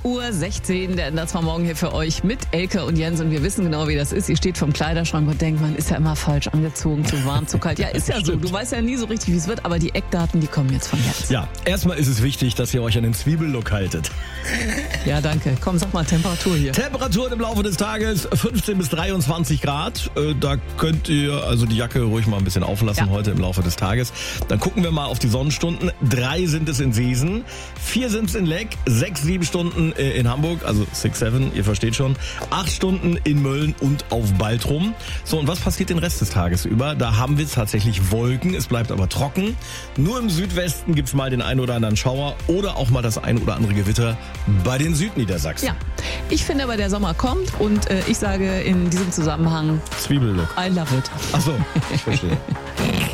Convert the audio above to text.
7:16 Uhr, das war morgen hier für euch mit Elke und Jens und wir wissen genau, wie das ist. Ihr steht vom Kleiderschrank und denkt, man ist ja immer falsch angezogen, zu warm, zu kalt. Ja, ist ja so. Du weißt ja nie so richtig, wie es wird, aber die Eckdaten, die kommen jetzt von Jens. Ja, erstmal ist es wichtig, dass ihr euch an den Zwiebellook haltet. Ja, danke. Komm, sag mal Temperatur hier. Temperaturen im Laufe des Tages 15 bis 23 Grad. Da könnt ihr also die Jacke ruhig mal ein bisschen auflassen heute im Laufe des Tages. Dann gucken wir mal auf die Sonnenstunden. 3 sind es in Seesen, 4 sind es in Leck, 6, 7 Stunden in Hamburg, also 6, 7, ihr versteht schon, 8 Stunden in Mölln und auf Baltrum. So, und was passiert den Rest des Tages über? Da haben wir tatsächlich Wolken, es bleibt aber trocken. Nur im Südwesten gibt's mal den einen oder anderen Schauer oder auch mal das ein oder andere Gewitter bei den Südniedersachsen. Ja, ich finde aber, der Sommer kommt und ich sage in diesem Zusammenhang Zwiebellook. I love it. Ach so, ich verstehe.